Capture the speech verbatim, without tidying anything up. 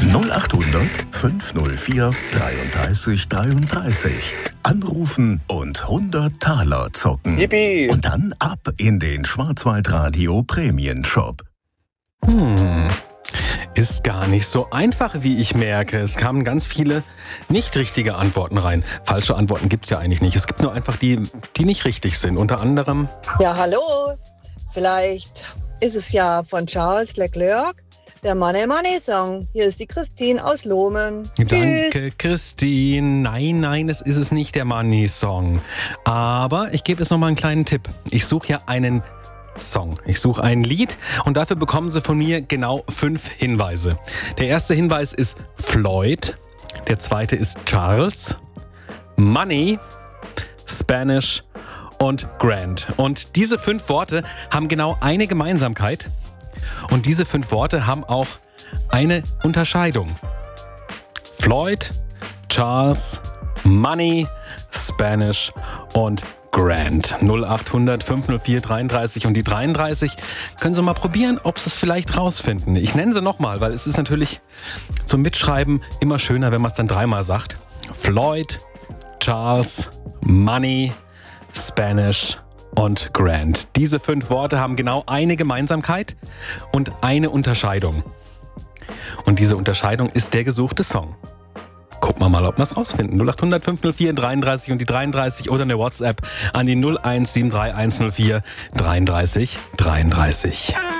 null acht hundert fünfhundertvier dreiunddreißig dreiunddreißig. Anrufen und hundert Taler zocken. Yippie. Und dann ab in den Schwarzwaldradio Prämienshop. Hm, ist gar nicht so einfach, wie ich merke. Es kamen ganz viele nicht richtige Antworten rein. Falsche Antworten gibt's ja eigentlich nicht. Es gibt nur einfach die, die nicht richtig sind. Unter anderem... Ja, hallo. Vielleicht ist es ja von Charles Leclerc, der Money Money Song. Hier ist die Christine aus Lohmen. Danke, Christine. Nein, nein, es ist es nicht, der Money-Song. Aber ich gebe jetzt noch mal einen kleinen Tipp. Ich suche ja einen Song. Ich suche ein Lied und dafür bekommen Sie von mir genau fünf Hinweise. Der erste Hinweis ist Floyd. Der zweite ist Charles. Money. Spanish und Grant. Und diese fünf Worte haben genau eine Gemeinsamkeit. Und diese fünf Worte haben auch eine Unterscheidung. Floyd, Charles, Money, Spanish und Grant. null acht hundert fünfhundertvier dreiunddreißig und die dreiunddreißig können Sie mal probieren, ob Sie es vielleicht rausfinden. Ich nenne sie nochmal, weil es ist natürlich zum Mitschreiben immer schöner, wenn man es dann dreimal sagt. Floyd, Charles, Money, Spanish und Grant. Diese fünf Worte haben genau eine Gemeinsamkeit und eine Unterscheidung. Und diese Unterscheidung ist der gesuchte Song. Gucken wir mal, ob wir es rausfinden. null acht hundert fünfhundertvier dreiunddreißig und die dreiunddreißig oder eine WhatsApp an die null eins sieben drei eins null vier dreiunddreißig dreiunddreißig.